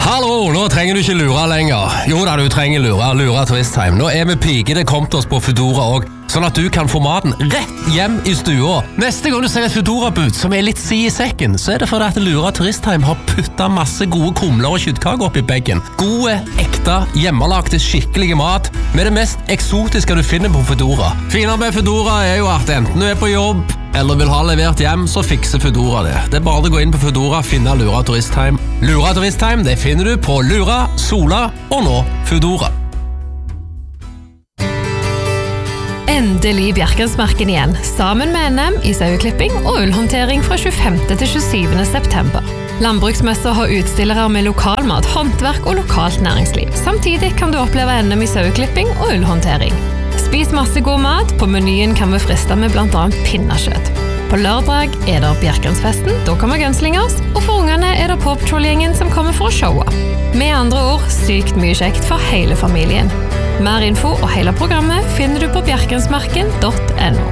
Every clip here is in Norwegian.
Hallo, nå trenger du ikke lure lenger. Jo da, du trenger lure Turistheim. Nå vi pigene kommet oss på Foodora også, sånn at du kan få maten rett hjem i stua. Neste gang du ser et Foodora-bud som litt si i sekken, så det fordi at Lura Turistheim har puttet masse gode kumler og kjøttkaker opp i beggen. Gode, ekte, hjemmelagte, skikkelige mat med det mest eksotiske du finner på Foodora. Finere med Foodora jo at enten du på jobb eller vil ha levert hjem, så fikser Foodora det. Det bare å gå inn på Foodora, finne Lura Turistheim. Lura Turistheim, det finner du på Lura, Sola og nå Foodora. Endelig Bjerkensmarken igjen, sammen med NM i saueklipping og ullhåndtering fra 25. til 27. september. Landbruksmesser har utstillere med lokalmat, håndverk og lokalt næringsliv. Samtidig kan du oppleve NM i saueklipping og ullhåndtering. Spis masse god mat, på menyen kan vi friste med blant annet pinnekjøtt. På lørdag det Bjerkensfesten, da kommer Gunslingers, og for ungene det Pop Troll-gjengen som kommer for å showe. Med andre ord, sykt mye kjekt for hele familien. Mer info og hele programmet finner du på bjerkensmarken.no.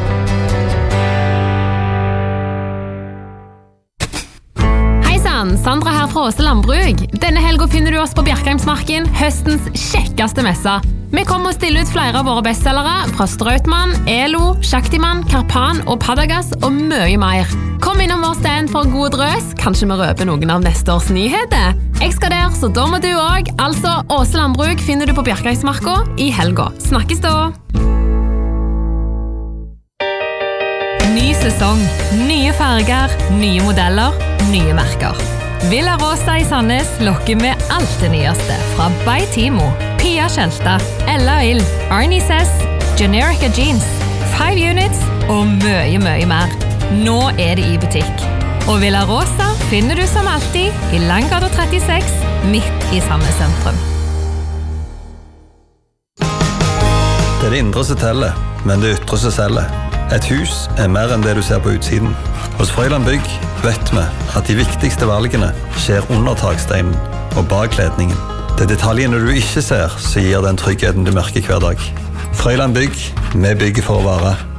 Hei sann, Sandra her fra Åse Landbruk. Denne helgen finner du oss på Bjerkensmarken, høstens kjekkeste messe. Vi kommer å stille ut flere av våre bestsellere fra Strautmann, Elo, Shaktiman, Karpan og Padagas og mye mer. Kom innom vår stand for en god drøs, kanskje vi røper noen av neste års nyheter. Jeg skal der, så da må du også. Altså, Åse Landbruk finner du på Bjerkensmarka i helga. Snakkes da! Ny sesong, nye farger, nye modeller, nye merker. Villa Rosa i Sandnes lokker med alt det nyeste fra By Timo, Pia Kjelta, Ella Ill, Arnie Sess, Generica Jeans, 5 Units og mye mer. Nå det i butikk. Og Villa Rosa finner du som alltid i Langgata 36, midt i Sandnes sentrum. Det indre som teller, men det ytre som selger. Et hus mer enn det du ser på utsiden. Hos Frøyland Bygg vet vi at de viktigste valgene skjer under taksteinen og bak kledningen. Det detaljene du ikke ser, som gir den tryggheten du merker hver dag. Frøyland Bygg, vi bygger for å vare.